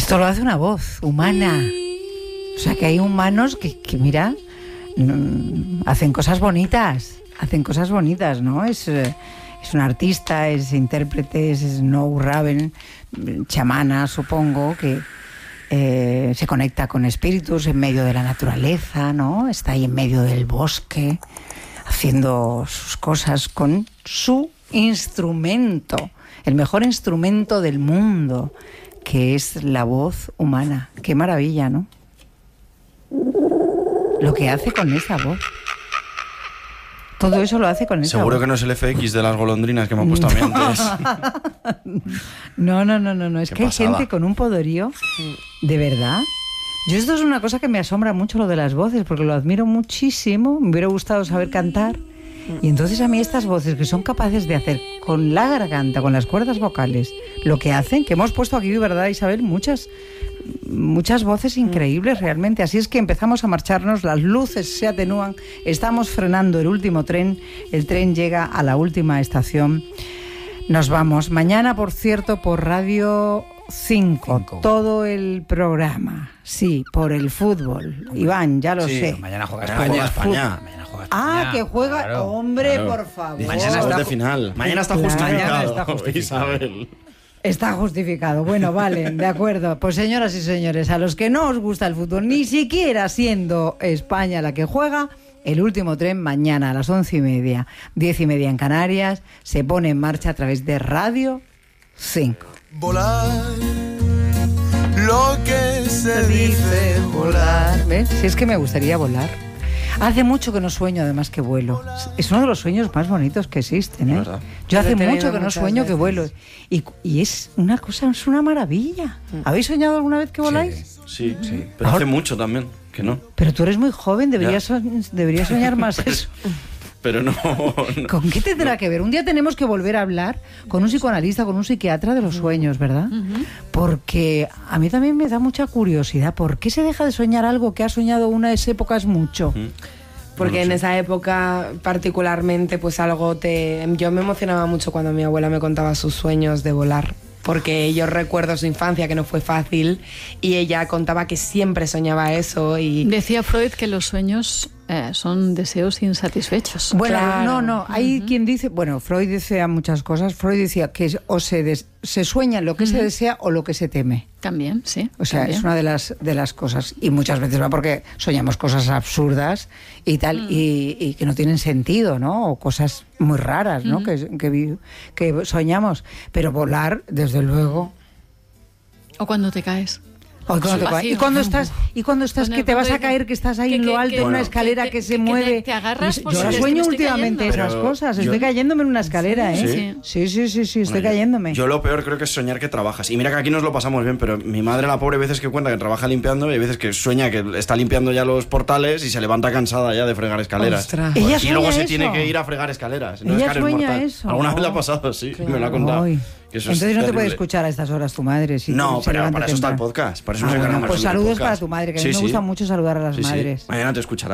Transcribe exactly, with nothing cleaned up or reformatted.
Esto lo hace una voz humana. O sea, que hay humanos que, que mira, mm, hacen cosas bonitas. Hacen cosas bonitas, ¿no? Es, eh, es un artista, es intérprete, es Snow Raven, chamana, supongo, que eh, se conecta con espíritus en medio de la naturaleza, ¿no? Está ahí en medio del bosque, haciendo sus cosas con su instrumento, el mejor instrumento del mundo, que es la voz humana. Qué maravilla, ¿no? Lo que hace con esa voz. Todo eso lo hace con esa Seguro voz. que no es el F X de las golondrinas que me ha puesto a mí antes. No, no, no, no, no. Es Qué que pasada. hay gente con un poderío, de verdad. Yo esto es una cosa que me asombra mucho, lo de las voces, porque lo admiro muchísimo. Me hubiera gustado saber cantar. Y entonces a mí estas voces que son capaces de hacer con la garganta, con las cuerdas vocales, lo que hacen, que hemos puesto aquí, ¿verdad, Isabel? Muchas, muchas voces increíbles realmente. Así es que empezamos a marcharnos, las luces se atenúan, estamos frenando el último tren, el tren llega a la última estación. Nos vamos. Mañana, por cierto, por Radio cinco, Cinco. todo el programa. Sí, por el fútbol. Iván, ya lo Sí, sé. Mañana juega Mañana España. juega España. Mañana juega Ah, España. que juega... Claro, Hombre, claro. por favor. Mañana Sabes está de ju- final. Mañana está Claro. justificado. Mañana está justificado. Isabel. Está justificado. Bueno, vale, de acuerdo. Pues señoras y señores, a los que no os gusta el fútbol, ni siquiera siendo España la que juega, el último tren mañana a las once y media, diez y media en Canarias, se pone en marcha a través de Radio cinco. Volar, lo que se dice volar. ¿Ves? Si es que me gustaría volar. Hace mucho que no sueño, además, que vuelo. Es uno de los sueños más bonitos que existen, ¿eh? verdad. Yo hace Lo he tenido mucho que no muchas sueño que veces. vuelo. Y, y es una cosa, es una maravilla. ¿Habéis soñado alguna vez que voláis? Sí, sí. Pero hace mucho también, que no. Pero tú eres muy joven, deberías, Ya. so- deberías soñar más eso. Pero no. ¿Con qué tendrá que ver? Un día tenemos que volver a hablar con un psicoanalista, con un psiquiatra de los sueños, ¿verdad? Porque a mí también me da mucha curiosidad. ¿Por qué se deja de soñar algo que ha soñado unas épocas mucho? Porque en esa época particularmente pues algo te... Yo me emocionaba mucho cuando mi abuela me contaba sus sueños de volar. Porque yo recuerdo su infancia que no fue fácil y ella contaba que siempre soñaba eso y... Decía Freud que los sueños eh, son deseos insatisfechos. Bueno, Claro. no, no. Hay quien dice, bueno, Freud decía muchas cosas. Freud decía que o se, des- se sueña lo que se desea o lo que se teme. También, sí. O sea, también. es una de las de las cosas. Y muchas veces va porque soñamos cosas absurdas y tal, y, y que no tienen sentido, ¿no? O cosas muy raras, ¿no? Que, que, vi- que soñamos. Pero volar, desde luego. O cuando te caes. O cuando te- Vacío. y cuando estás, y cuando estás Con que el te vas a punto de- caer, que estás ahí que- en lo que- alto que- de una bueno, escalera que- que, que- se que mueve. te- te agarras Y por yo si las te- sueño me estoy últimamente cayendo. esas Pero cosas. yo- Estoy cayéndome en una escalera, ¿eh? Sí. Sí, sí, sí, sí, estoy Bueno, yo- cayéndome. Yo lo peor creo que es soñar que trabajas. Y mira que aquí nos lo pasamos bien, pero mi madre, la pobre, veces que cuenta que trabaja limpiando y hay veces que sueña que está limpiando ya los portales y se levanta cansada ya de fregar escaleras. Ostras. Pues- Ella y luego sueña se eso. tiene que ir a fregar escaleras. Ella es que eres sueña mortal. eso. Alguna vez le Oh. ha pasado, sí. Me lo ha contado. Ay. Que eso es Entonces no te puede terrible. escuchar a estas horas tu madre. Si No, se pero levanta para eso está el temprano. podcast. Para eso Ah, nos bueno, encargamos pues del saludos podcast. para tu madre, que a mí Sí, me sí. gusta mucho saludar a las Sí, sí. madres. Mañana te escuchará.